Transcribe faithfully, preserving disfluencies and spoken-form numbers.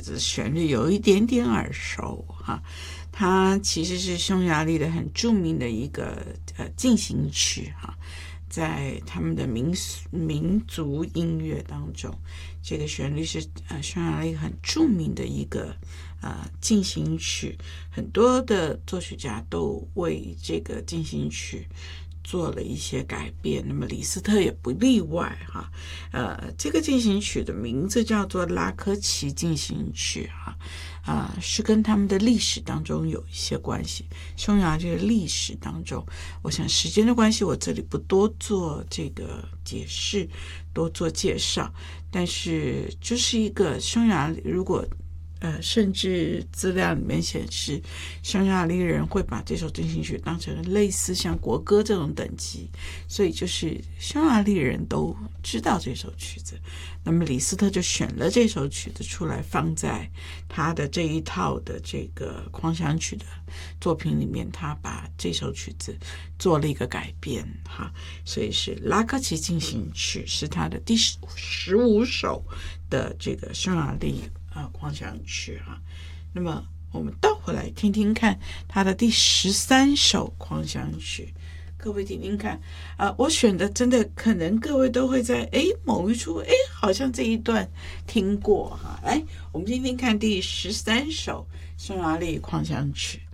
子旋律有一点点耳熟哈，它其实是匈牙利的很著名的一个呃进行曲哈，在他们的民民族音乐当中，这个旋律是呃匈牙利很著名的一个呃进行曲，很多的作曲家都为这个进行曲做了一些改变，那么李斯特也不例外哈。呃，这个进行曲的名字叫做拉科齐进行曲哈，啊、呃，是跟他们的历史当中有一些关系。匈牙利的历史当中，我想时间的关系，我这里不多做这个解释，多做介绍，但是就是一个匈牙利，如果呃，甚至资料里面显示，匈牙利人会把这首进行曲当成类似像国歌这种等级，所以就是匈牙利人都知道这首曲子。那么李斯特就选了这首曲子出来，放在他的这一套的这个狂想曲的作品里面，他把这首曲子做了一个改编哈，所以是拉科齐进行曲是他的第十五首的这个匈牙利啊，狂想曲哈，那么我们倒回来听听看他的第十三首狂想曲，各位听听看啊、呃，我选的真的可能各位都会在诶某一处诶好像这一段听过哈，来我们听听看第十三首匈牙利狂想曲。